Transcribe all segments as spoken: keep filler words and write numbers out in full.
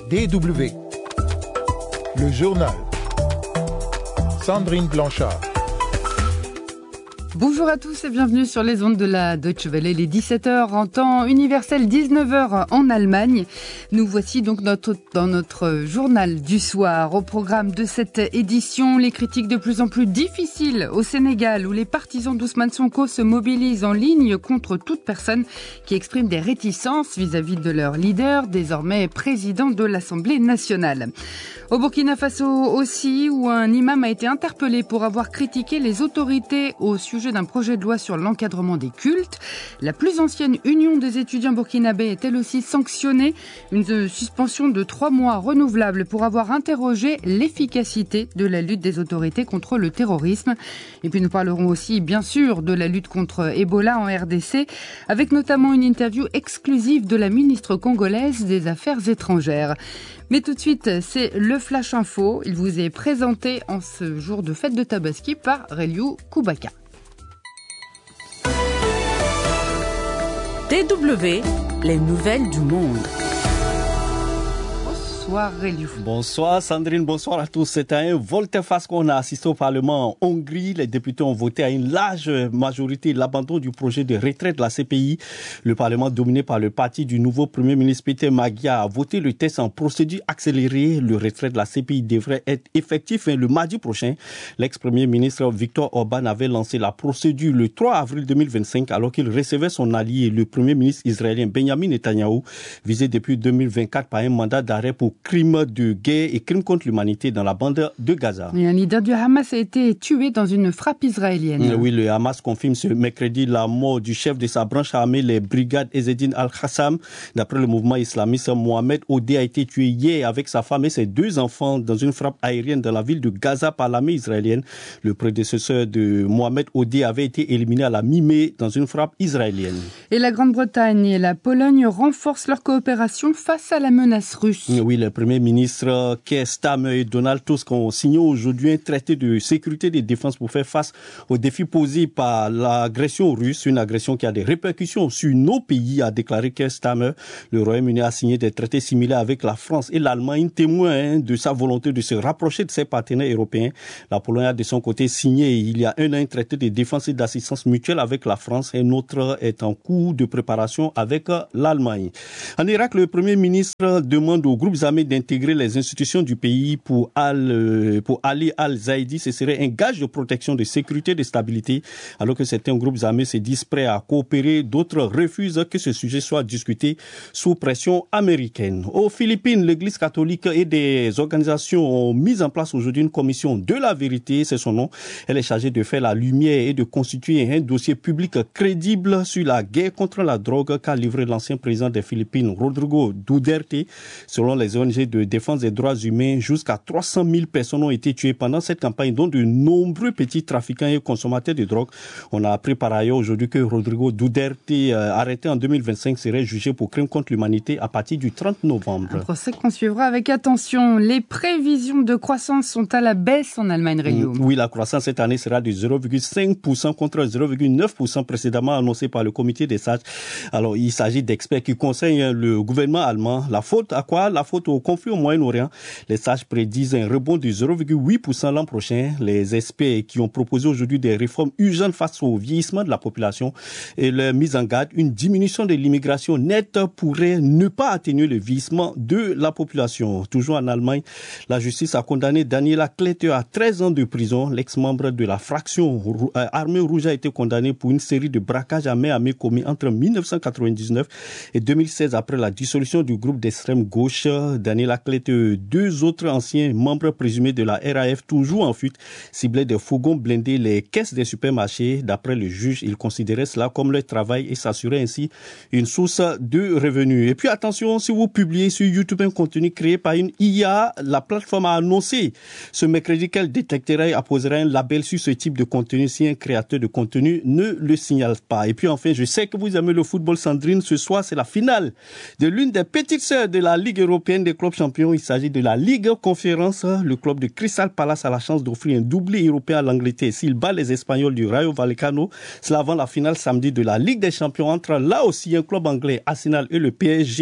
D W. Le journal. Sandrine Blanchard. Bonjour à tous et bienvenue sur les ondes de la Deutsche Welle. Il est dix-sept heures en temps universel, dix-neuf heures en Allemagne. Nous voici donc notre, dans notre journal du soir. Au programme de cette édition, les critiques de plus en plus difficiles au Sénégal, où les partisans d'Ousmane Sonko se mobilisent en ligne contre toute personne qui exprime des réticences vis-à-vis de leur leader, désormais président de l'Assemblée nationale. Au Burkina Faso aussi, où un imam a été interpellé pour avoir critiqué les autorités au sujet d'un projet de loi sur l'encadrement des cultes. La plus ancienne union des étudiants burkinabés est elle aussi sanctionnée. Une suspension de trois mois renouvelable pour avoir interrogé l'efficacité de la lutte des autorités contre le terrorisme. Et puis nous parlerons aussi bien sûr de la lutte contre Ebola en R D C, avec notamment une interview exclusive de la ministre congolaise des Affaires étrangères. Mais tout de suite, c'est le Flash Info. Il vous est présenté en ce jour de fête de Tabaski par Reliou Koubaka. D W, les nouvelles du monde. Bonsoir Reliou. Bonsoir Sandrine, bonsoir à tous. C'est un volte-face qu'on a assisté au Parlement en Hongrie. Les députés ont voté à une large majorité l'abandon du projet de retrait de la C P I. Le Parlement, dominé par le parti du nouveau Premier ministre Péter Magyar, a voté le texte en procédure accélérée. Le retrait de la C P I devrait être effectif le mardi prochain. L'ex-premier ministre Viktor Orban avait lancé la procédure le trois avril deux mille vingt-cinq alors qu'il recevait son allié, le Premier ministre israélien Benjamin Netanyahou, visé depuis deux mille vingt-quatre par un mandat d'arrêt pour crimes de guerre et crimes contre l'humanité dans la bande de Gaza. Et un leader du Hamas a été tué dans une frappe israélienne. Oui, le Hamas confirme ce mercredi la mort du chef de sa branche armée, les brigades Ezzedine al-Qassam. D'après le mouvement islamiste, Mohamed Odeh a été tué hier avec sa femme et ses deux enfants dans une frappe aérienne dans la ville de Gaza par l'armée israélienne. Le prédécesseur de Mohamed Odeh avait été éliminé à la mi-mai dans une frappe israélienne. Et la Grande-Bretagne et la Pologne renforcent leur coopération face à la menace russe. Oui, le Premier ministre Keir Starmer et Donald Tusk ont signé aujourd'hui un traité de sécurité et de défense pour faire face aux défis posés par l'agression russe, une agression qui a des répercussions sur nos pays, a déclaré Keir Starmer. Le Royaume-Uni a signé des traités similaires avec la France et l'Allemagne, témoins de sa volonté de se rapprocher de ses partenaires européens. La Pologne a de son côté signé il y a un an un traité de défense et d'assistance mutuelle avec la France. Un autre est en cours de préparation avec l'Allemagne. En Irak, le Premier ministre demande aux groupes armés d'intégrer les institutions du pays pour, Al, pour Ali al-Zaidi. Ce serait un gage de protection, de sécurité, de stabilité, alors que certains groupes armés se disent prêts à coopérer, d'autres refusent que ce sujet soit discuté sous pression américaine. Aux Philippines, l'Église catholique et des organisations ont mis en place aujourd'hui une commission de la vérité, c'est son nom. Elle est chargée de faire la lumière et de constituer un dossier public crédible sur la guerre contre la drogue qu'a livré l'ancien président des Philippines, Rodrigo Duterte. Selon les O N G de défense des droits humains, jusqu'à trois cent mille personnes ont été tuées pendant cette campagne, dont de nombreux petits trafiquants et consommateurs de drogue. On a appris par ailleurs aujourd'hui que Rodrigo Duterte, euh, arrêté en deux mille vingt-cinq, serait jugé pour crime contre l'humanité à partir du trente novembre. Un procès qu'on suivra avec attention. Les prévisions de croissance sont à la baisse en Allemagne, Reliou. Oui, la croissance cette année sera de zéro virgule cinq pour cent contre zéro virgule neuf pour cent précédemment annoncé par le comité des sages. Alors, il s'agit d'experts qui conseillent le gouvernement allemand. La faute à quoi? La faute au conflit au Moyen-Orient. Les sages prédisent un rebond de zéro virgule huit pour cent l'an prochain. Les experts qui ont proposé aujourd'hui des réformes urgentes face au vieillissement de la population et leur mise en garde, une diminution de l'immigration nette pourrait ne pas atténuer le vieillissement de la population. Toujours en Allemagne, la justice a condamné Daniela Klette à treize ans de prison. L'ex-membre de la fraction Armée Rouge a été condamné pour une série de braquages à main armée commis entre dix-neuf cent quatre-vingt-dix-neuf et deux mille seize après la dissolution du groupe d'extrême gauche. Daniela Klette, deux autres anciens membres présumés de la R A F toujours en fuite, ciblaient des fourgons blindés les caisses des supermarchés. D'après le juge, ils considéraient cela comme leur travail et s'assuraient ainsi une source de revenus. Et puis attention, si vous publiez sur YouTube un contenu créé par une I A, la plateforme a annoncé ce mercredi qu'elle détecterait et apposerait un label sur ce type de contenu si un créateur de contenu ne le signale pas. Et puis enfin, je sais que vous aimez le football, Sandrine. Ce soir, c'est la finale de l'une des petites sœurs de la Ligue européenne des clubs champions. Il s'agit de la Ligue Conférence. Le club de Crystal Palace a la chance d'offrir un doublé européen à l'Angleterre s'il bat les Espagnols du Rayo Vallecano. Cela avant la finale samedi de la Ligue des champions entre là aussi un club anglais, Arsenal, et le P S G.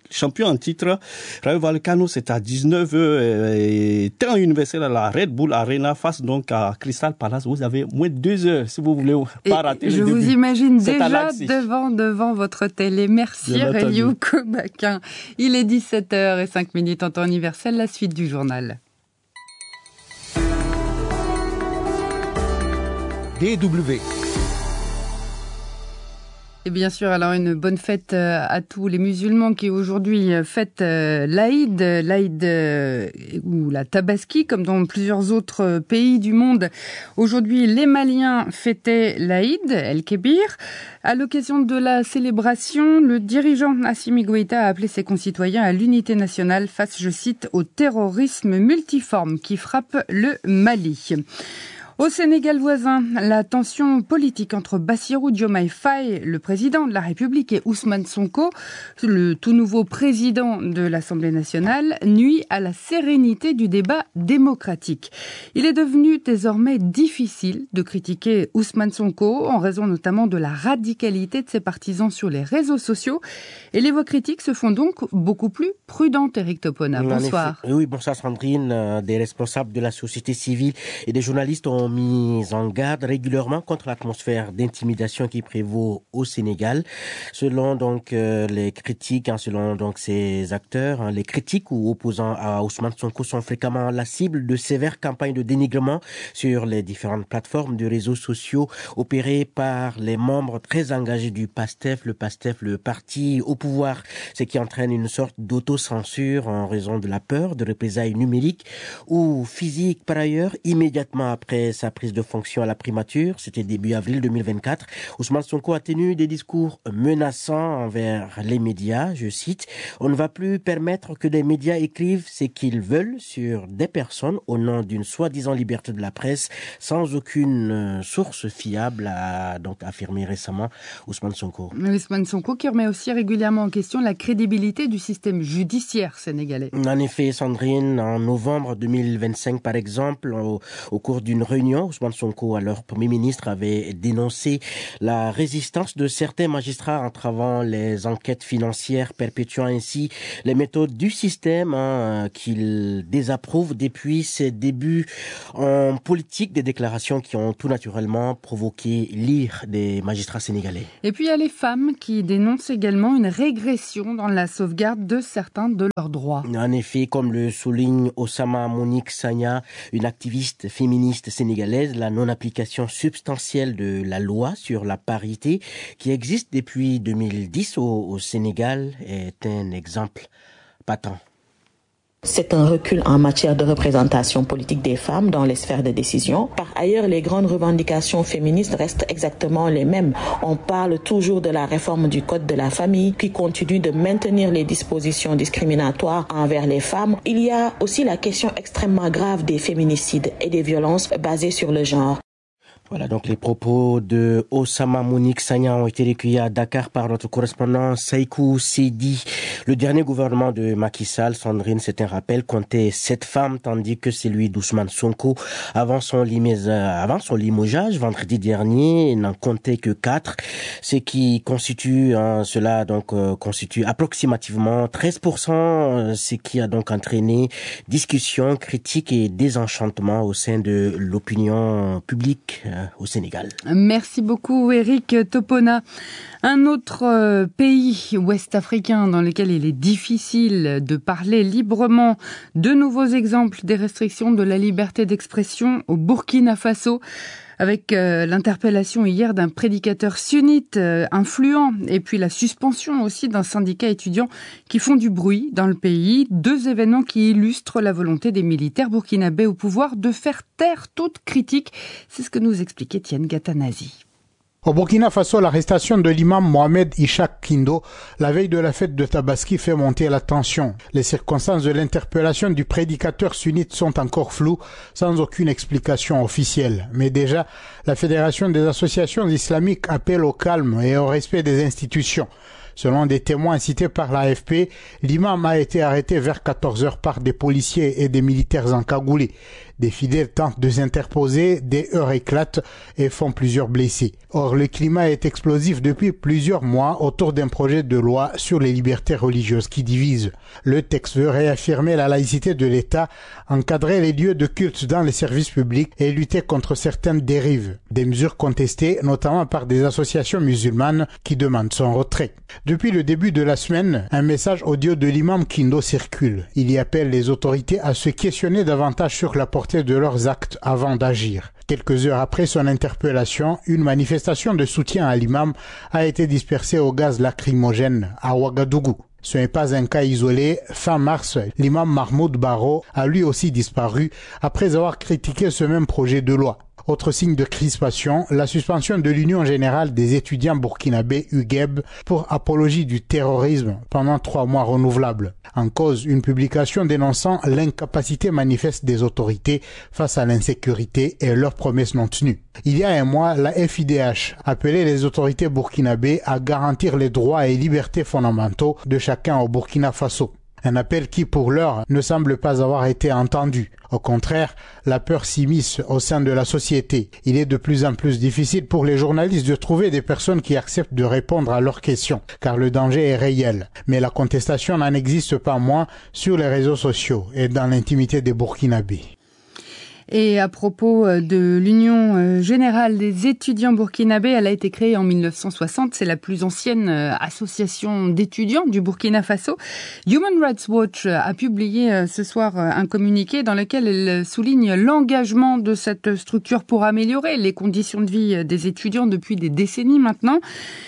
champion en titre, Rayo Vallecano, c'est à dix-neuf heures, et temps universel à la Red Bull Arena face donc à Crystal Palace. Vous avez moins de deux heures si vous voulez et pas rater je le début. vous imagine c'est déjà devant, devant votre télé. Merci Rayou Kobakin. Il est dix-sept heures zéro cinq minutes en temps universel, la suite du journal. D W. Et bien sûr, alors une bonne fête à tous les musulmans qui aujourd'hui fêtent l'Aïd, l'Aïd ou la Tabaski, comme dans plusieurs autres pays du monde. Aujourd'hui, les Maliens fêtaient l'Aïd, El-Kébir. À l'occasion de la célébration, le dirigeant Assimi Goïta a appelé ses concitoyens à l'unité nationale face, je cite, au terrorisme multiforme qui frappe le Mali. Au Sénégal voisin, la tension politique entre Bassirou Diomaye Faye, le président de la République, et Ousmane Sonko, le tout nouveau président de l'Assemblée nationale, nuit à la sérénité du débat démocratique. Il est devenu désormais difficile de critiquer Ousmane Sonko en raison notamment de la radicalité de ses partisans sur les réseaux sociaux. Et les voix critiques se font donc beaucoup plus prudentes, Éric Topona. Bonsoir. Oui, bonsoir Sandrine. Des responsables de la société civile et des journalistes ont mis en garde régulièrement contre l'atmosphère d'intimidation qui prévaut au Sénégal. Selon donc euh, les critiques, hein, selon donc ces acteurs, hein, les critiques ou opposants à Ousmane Sonko sont fréquemment la cible de sévères campagnes de dénigrement sur les différentes plateformes de réseaux sociaux opérées par les membres très engagés du PASTEF, le PASTEF, le parti au pouvoir, ce qui entraîne une sorte d'autocensure en raison de la peur de représailles numériques ou physiques. Par ailleurs, immédiatement après sa prise de fonction à la primature, c'était début avril deux mille vingt-quatre, Ousmane Sonko a tenu des discours menaçants envers les médias. Je cite, « On ne va plus permettre que les médias écrivent ce qu'ils veulent sur des personnes au nom d'une soi-disant liberté de la presse sans aucune source fiable », a donc affirmé récemment Ousmane Sonko. Ousmane Sonko qui remet aussi régulièrement en question la crédibilité du système judiciaire sénégalais. En effet, Sandrine, en novembre deux mille vingt-cinq, par exemple, au, au cours d'une réunion, Ousmane Sonko, alors Premier ministre, avait dénoncé la résistance de certains magistrats entravant les enquêtes financières, perpétuant ainsi les méthodes du système hein, qu'il désapprouve depuis ses débuts en politique, des déclarations qui ont tout naturellement provoqué l'ire des magistrats sénégalais. Et puis il y a les femmes qui dénoncent également une régression dans la sauvegarde de certains de leurs droits. En effet, comme le souligne Osama Monique Sagna, une activiste féministe sénégalaise, la non-application substantielle de la loi sur la parité qui existe depuis deux mille dix au, au Sénégal est un exemple patent. C'est un recul en matière de représentation politique des femmes dans les sphères de décision. Par ailleurs, les grandes revendications féministes restent exactement les mêmes. On parle toujours de la réforme du Code de la famille qui continue de maintenir les dispositions discriminatoires envers les femmes. Il y a aussi la question extrêmement grave des féminicides et des violences basées sur le genre. Voilà donc les propos de Osama Monique Sagna ont été recueillis à Dakar par notre correspondant Seikou Sidi. Le dernier gouvernement de Macky Sall, Sandrine, c'est un rappel, comptait sept femmes, tandis que celui d'Ousmane Sonko, avant son, limés, avant son limogeage, vendredi dernier, n'en comptait que quatre, ce qui constitue, hein, cela donc euh, constitue approximativement treize pour cent, ce qui a donc entraîné discussion, critique et désenchantement au sein de l'opinion publique au Sénégal. Merci beaucoup Éric Topona. Un autre euh, pays ouest-africain dans lequel il est difficile de parler librement. De nouveaux exemples des restrictions de la liberté d'expression au Burkina Faso, avec euh, l'interpellation hier d'un prédicateur sunnite euh, influent et puis la suspension aussi d'un syndicat étudiant qui font du bruit dans le pays. Deux événements qui illustrent la volonté des militaires burkinabés au pouvoir de faire taire toute critique. C'est ce que nous expliquait Tienne Gatanazi. Au Burkina Faso, l'arrestation de l'imam Mohamed Ishak Kindo, la veille de la fête de Tabaski, fait monter la tension. Les circonstances de l'interpellation du prédicateur sunnite sont encore floues, sans aucune explication officielle. Mais déjà, la Fédération des associations islamiques appelle au calme et au respect des institutions. Selon des témoins cités par l'A F P, l'imam a été arrêté vers quatorze heures par des policiers et des militaires encagoulés. Des fidèles tentent de s'interposer, des heurts éclatent et font plusieurs blessés. Or, le climat est explosif depuis plusieurs mois autour d'un projet de loi sur les libertés religieuses qui divise. Le texte veut réaffirmer la laïcité de l'État, encadrer les lieux de culte dans les services publics et lutter contre certaines dérives. Des mesures contestées, notamment par des associations musulmanes qui demandent son retrait. Depuis le début de la semaine, un message audio de l'imam Kindo circule. Il y appelle les autorités à se questionner davantage sur la portée de leurs actes avant d'agir. Quelques heures après son interpellation, une manifestation de soutien à l'imam a été dispersée au gaz lacrymogène à Ouagadougou. Ce n'est pas un cas isolé. Fin mars, l'imam Mahmoud Baro a lui aussi disparu après avoir critiqué ce même projet de loi. Autre signe de crispation, la suspension de l'Union générale des étudiants burkinabés U G E B pour apologie du terrorisme pendant trois mois renouvelables. En cause, une publication dénonçant l'incapacité manifeste des autorités face à l'insécurité et leurs promesses non tenues. Il y a un mois, la F I D H appelait les autorités burkinabées à garantir les droits et libertés fondamentaux de chacun au Burkina Faso. Un appel qui, pour l'heure, ne semble pas avoir été entendu. Au contraire, la peur s'immisce au sein de la société. Il est de plus en plus difficile pour les journalistes de trouver des personnes qui acceptent de répondre à leurs questions, car le danger est réel. Mais la contestation n'en existe pas moins sur les réseaux sociaux et dans l'intimité des Burkinabés. Et à propos de l'Union générale des étudiants burkinabés, elle a été créée en mille neuf cent soixante. C'est la plus ancienne association d'étudiants du Burkina Faso. Human Rights Watch a publié ce soir un communiqué dans lequel elle souligne l'engagement de cette structure pour améliorer les conditions de vie des étudiants depuis des décennies maintenant.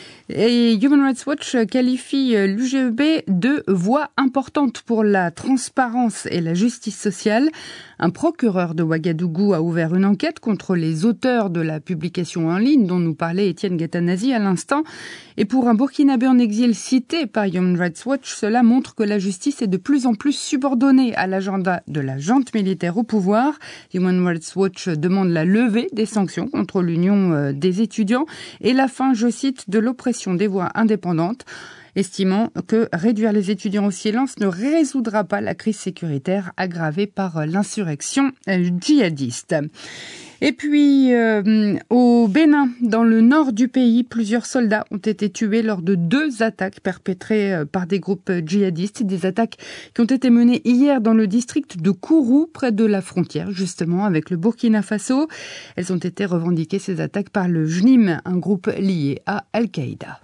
Et Human Rights Watch qualifie l'U G E B de voie importante pour la transparence et la justice sociale. Un procureur de Ouagadougou a ouvert une enquête contre les auteurs de la publication en ligne dont nous parlait Étienne Gatanazi à l'instant. Et pour un Burkinabé en exil cité par Human Rights Watch, cela montre que la justice est de plus en plus subordonnée à l'agenda de la junte militaire au pouvoir. Human Rights Watch demande la levée des sanctions contre l'Union des étudiants et la fin, je cite, de l'oppression des voix indépendantes, estimant que réduire les étudiants au silence ne résoudra pas la crise sécuritaire aggravée par l'insurrection djihadiste. Et puis, euh, au Bénin, dans le nord du pays, plusieurs soldats ont été tués lors de deux attaques perpétrées par des groupes djihadistes. Des attaques qui ont été menées hier dans le district de Kourou, près de la frontière, justement, avec le Burkina Faso. Elles ont été revendiquées, ces attaques, par le J N I M, un groupe lié à Al-Qaïda.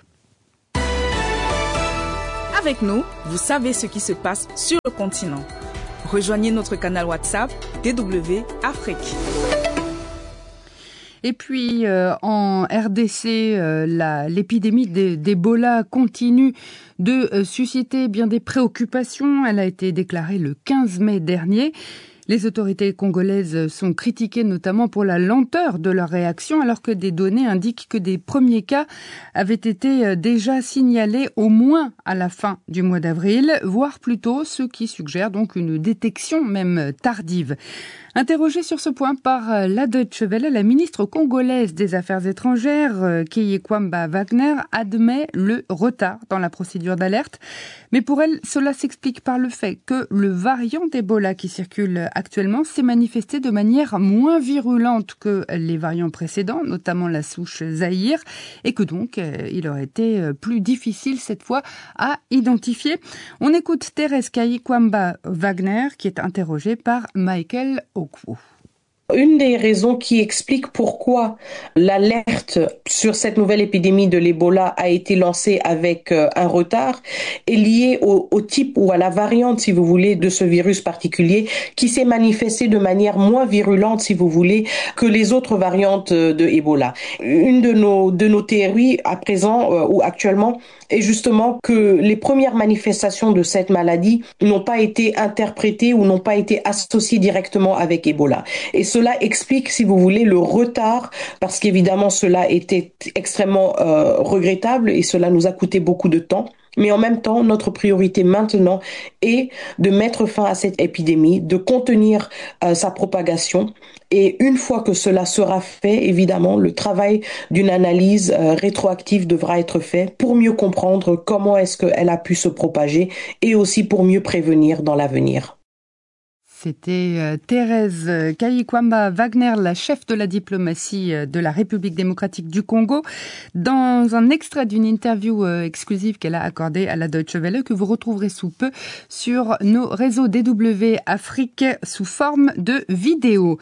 Avec nous, vous savez ce qui se passe sur le continent. Rejoignez notre canal WhatsApp D W Afrique. Et puis, euh, en R D C, euh, la, l'épidémie d'Ebola continue de euh, susciter bien des préoccupations. Elle a été déclarée le quinze mai dernier. Les autorités congolaises sont critiquées notamment pour la lenteur de leur réaction, alors que des données indiquent que des premiers cas avaient été déjà signalés au moins à la fin du mois d'avril, voire plutôt, ce qui suggère donc une détection même tardive. Interrogée sur ce point par la Deutsche Welle, la ministre congolaise des Affaires étrangères, Keyekwamba Wagner, admet le retard dans la procédure d'alerte. Mais pour elle, cela s'explique par le fait que le variant d'Ebola qui circule actuellement s'est manifesté de manière moins virulente que les variants précédents, notamment la souche Zaïre, et que donc il aurait été plus difficile cette fois à identifier. On écoute Thérèse Keyekwamba Wagner qui est interrogée par Michael Okwu. Une des raisons qui explique pourquoi l'alerte sur cette nouvelle épidémie de l'Ebola a été lancée avec un retard est liée au, au type ou à la variante, si vous voulez, de ce virus particulier qui s'est manifesté de manière moins virulente, si vous voulez, que les autres variantes de Ebola. Une de nos, de nos théories à présent euh, ou actuellement est justement que les premières manifestations de cette maladie n'ont pas été interprétées ou n'ont pas été associées directement avec Ebola. Et cela explique, si vous voulez, le retard, parce qu'évidemment, cela était extrêmement euh, regrettable et cela nous a coûté beaucoup de temps. Mais en même temps, notre priorité maintenant est de mettre fin à cette épidémie, de contenir euh, sa propagation. Et une fois que cela sera fait, évidemment, le travail d'une analyse euh, rétroactive devra être fait pour mieux comprendre comment est-ce qu'elle a pu se propager et aussi pour mieux prévenir dans l'avenir. C'était euh, Thérèse Kayikwamba Wagner, la chef de la diplomatie euh, de la République démocratique du Congo, dans un extrait d'une interview euh, exclusive qu'elle a accordée à la Deutsche Welle, que vous retrouverez sous peu sur nos réseaux D W Afrique sous forme de vidéo.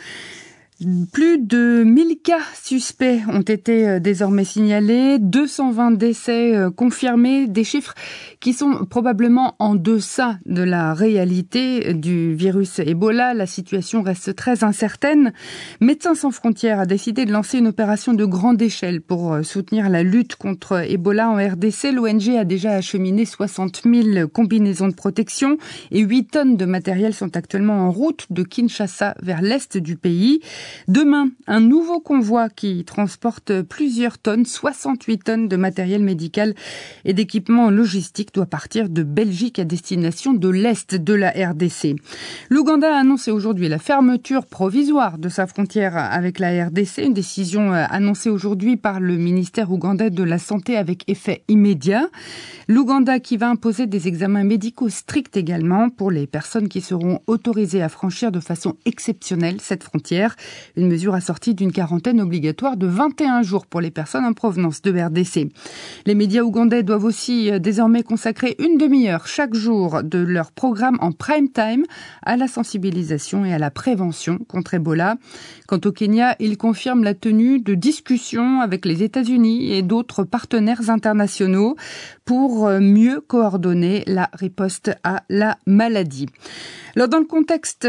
Plus de mille cas suspects ont été désormais signalés, deux cent vingt décès confirmés, des chiffres qui sont probablement en deçà de la réalité du virus Ebola. La situation reste très incertaine. Médecins sans frontières a décidé de lancer une opération de grande échelle pour soutenir la lutte contre Ebola en R D C. L'O N G a déjà acheminé soixante mille combinaisons de protection et huit tonnes de matériel sont actuellement en route de Kinshasa vers l'est du pays. Demain, un nouveau convoi qui transporte plusieurs tonnes, soixante-huit tonnes de matériel médical et d'équipements logistiques doit partir de Belgique à destination de l'Est de la R D C. L'Ouganda a annoncé aujourd'hui la fermeture provisoire de sa frontière avec la R D C, une décision annoncée aujourd'hui par le ministère ougandais de la Santé avec effet immédiat. L'Ouganda qui va imposer des examens médicaux stricts également pour les personnes qui seront autorisées à franchir de façon exceptionnelle cette frontière. Une mesure assortie d'une quarantaine obligatoire de vingt et un jours pour les personnes en provenance de R D C. Les médias ougandais doivent aussi désormais consacrer une demi-heure chaque jour de leur programme en prime time à la sensibilisation et à la prévention contre Ebola. Quant au Kenya, il confirme la tenue de discussions avec les États-Unis et d'autres partenaires internationaux pour mieux coordonner la riposte à la maladie. Alors, dans le contexte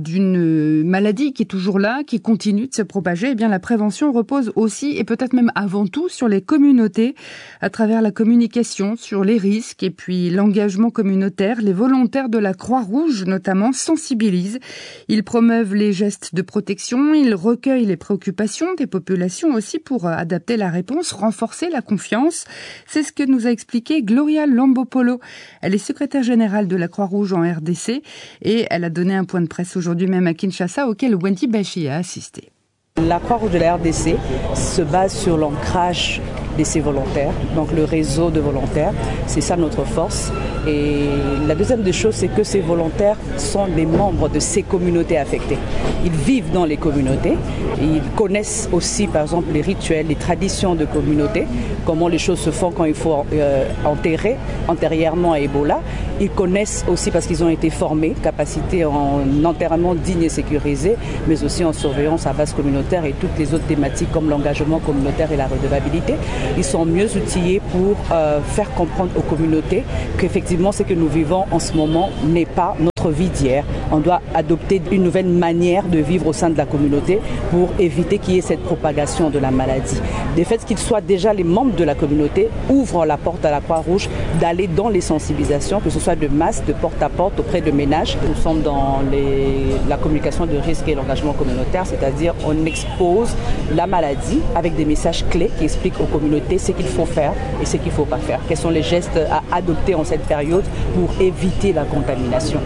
d'une maladie qui est toujours là, qui continue de se propager, eh bien, la prévention repose aussi et peut-être même avant tout sur les communautés, à travers la communication sur les risques et puis l'engagement communautaire. Les volontaires de la Croix-Rouge, notamment, sensibilisent. Ils promeuvent les gestes de protection, ils recueillent les préoccupations des populations aussi pour adapter la réponse, renforcer la confiance. C'est ce que nous a expliqué Gloria Lombopolo. Elle est secrétaire générale de la Croix-Rouge en R D C et elle a donné un point de presse aujourd'hui même à Kinshasa auquel Wendy Bachi a assisté. La Croix-Rouge de la R D C se base sur l'ancrage de ses volontaires, donc le réseau de volontaires, c'est ça notre force. Et la deuxième des choses, c'est que ces volontaires sont des membres de ces communautés affectées. Ils vivent dans les communautés, et ils connaissent aussi par exemple les rituels, les traditions de communauté, comment les choses se font quand il faut euh, enterrer antérieurement à Ebola. Ils connaissent aussi parce qu'ils ont été formés, capacité en enterrement digne et sécurisé, mais aussi en surveillance à base communautaire et toutes les autres thématiques comme l'engagement communautaire et la redevabilité. Ils sont mieux outillés pour euh, faire comprendre aux communautés qu'effectivement ce que nous vivons en ce moment n'est pas notre vie d'hier. On doit adopter une nouvelle manière de vivre au sein de la communauté pour éviter qu'il y ait cette propagation de la maladie. Le fait qu'ils soient déjà les membres de la communauté ouvre la porte à la Croix-Rouge d'aller dans les sensibilisations, que ce soit de masse, de porte-à-porte auprès de ménages. Nous sommes dans les, la communication de risque et l'engagement communautaire, c'est-à-dire on expose la maladie avec des messages clés qui expliquent aux communautés ce qu'il faut faire et ce qu'il ne faut pas faire. Quels sont les gestes à adopter en cette période pour éviter la contamination.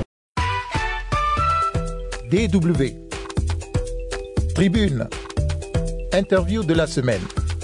D W Tribune. Interview de la semaine.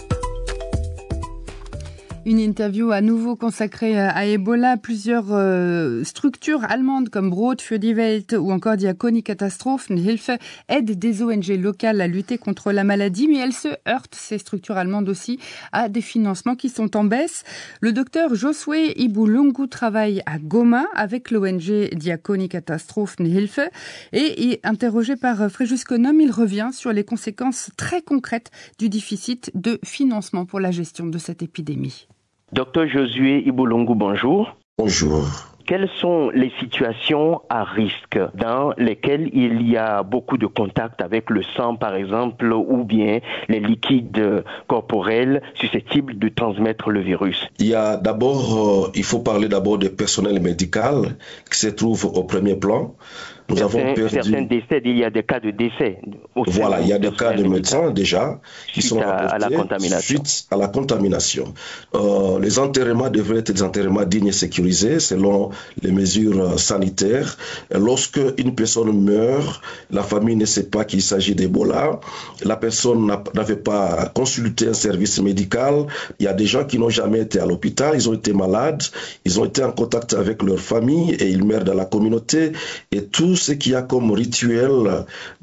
Une interview à nouveau consacrée à Ebola. Plusieurs euh, structures allemandes comme Brot für die Welt ou encore Diakonie Katastrophenhilfe aident des O N G locales à lutter contre la maladie, mais elles se heurtent, ces structures allemandes aussi, à des financements qui sont en baisse. Le docteur Josué Ibulungu travaille à Goma avec l'O N G Diakonie Katastrophenhilfe et, interrogé par Fréjus Konom, il revient sur les conséquences très concrètes du déficit de financement pour la gestion de cette épidémie. Docteur Josué Ibulungu, bonjour. Bonjour. Quelles sont les situations à risque dans lesquelles il y a beaucoup de contact avec le sang, par exemple, ou bien les liquides corporels susceptibles de transmettre le virus? Il y a d'abord, euh, il faut parler d'abord du personnel médical qui se trouve au premier plan. Nous certains, avons perdu... certains décès, il y a des cas de décès. Voilà, il y a des cas de médecins déjà qui suite sont à, à la contamination. suite à la contamination. Euh, les enterrements devraient être des enterrements dignes et sécurisés selon les mesures sanitaires. Lorsque une personne meurt, la famille ne sait pas qu'il s'agit d'Ebola. La personne n'avait pas consulté un service médical. Il y a des gens qui n'ont jamais été à l'hôpital, ils ont été malades, ils ont été en contact avec leur famille et ils meurent dans la communauté. Et tout ce qu'il y a comme rituel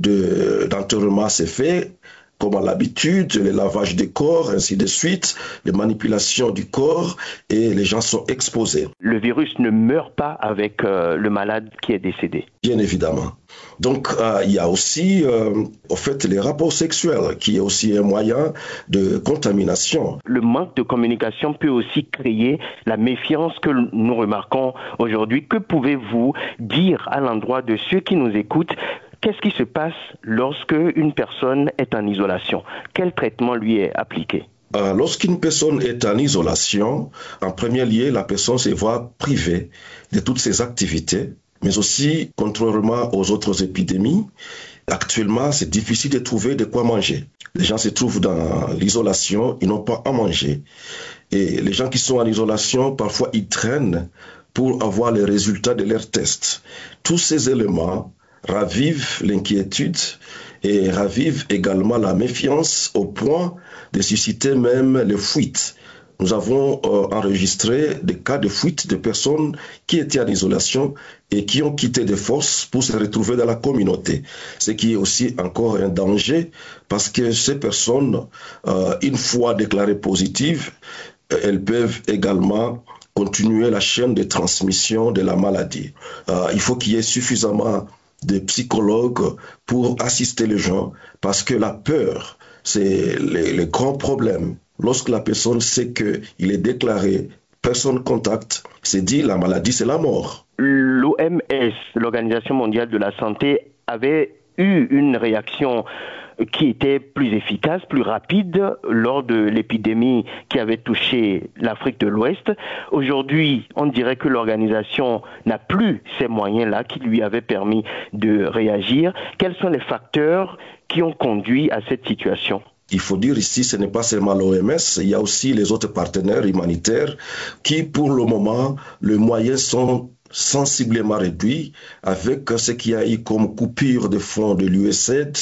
de, d'enterrement s'est fait, comme à l'habitude, le lavage des corps, ainsi de suite, les manipulations du corps, et les gens sont exposés. Le virus ne meurt pas avec euh, le malade qui est décédé. Bien évidemment. Donc, euh, il y a aussi, euh, au fait, les rapports sexuels, qui est aussi un moyen de contamination. Le manque de communication peut aussi créer la méfiance que nous remarquons aujourd'hui. Que pouvez-vous dire à l'endroit de ceux qui nous écoutent? Qu'est-ce qui se passe lorsque une personne est en isolation? Quel traitement lui est appliqué? Euh, lorsqu'une personne est en isolation, en premier lieu, la personne se voit privée de toutes ses activités, mais aussi, contrairement aux autres épidémies, actuellement, c'est difficile de trouver de quoi manger. Les gens se trouvent dans l'isolation, ils n'ont pas à manger. Et les gens qui sont en isolation, parfois, ils traînent pour avoir les résultats de leurs tests. Tous ces éléments ravive l'inquiétude et ravive également la méfiance au point de susciter même les fuites. Nous avons euh, enregistré des cas de fuite de personnes qui étaient en isolation et qui ont quitté de force pour se retrouver dans la communauté. Ce qui est aussi encore un danger parce que ces personnes, euh, une fois déclarées positives, elles peuvent également continuer la chaîne de transmission de la maladie. Euh, il faut qu'il y ait suffisamment de psychologues pour assister les gens, parce que la peur, c'est le, le grand problème. Lorsque la personne sait qu'il est déclaré personne contact, c'est dit la maladie, c'est la mort. L'O M S, l'Organisation mondiale de la santé, avait eu une réaction qui était plus efficace, plus rapide lors de l'épidémie qui avait touché l'Afrique de l'Ouest. Aujourd'hui, on dirait que l'organisation n'a plus ces moyens-là qui lui avaient permis de réagir. Quels sont les facteurs qui ont conduit à cette situation ? Il faut dire ici, ce n'est pas seulement l'O M S, il y a aussi les autres partenaires humanitaires qui, pour le moment, les moyens sont sensiblement réduit avec ce qu'il y a eu comme coupure de fonds de l'U S A I D,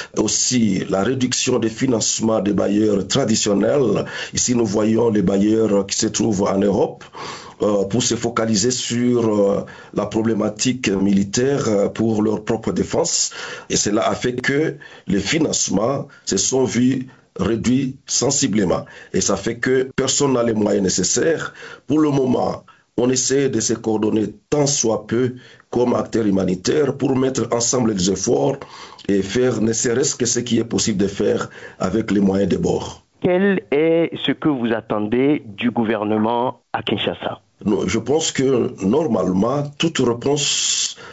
aussi la réduction des financements des bailleurs traditionnels. Ici, nous voyons les bailleurs qui se trouvent en Europe euh, pour se focaliser sur euh, la problématique militaire euh, pour leur propre défense. Et cela a fait que les financements se sont vus réduits sensiblement. Et ça fait que personne n'a les moyens nécessaires. Pour le moment, on essaie de se coordonner tant soit peu comme acteurs humanitaires pour mettre ensemble les efforts et faire ne serait-ce que ce qui est possible de faire avec les moyens de bord. Quel est ce que vous attendez du gouvernement à Kinshasa ? Je pense que normalement, toute réponse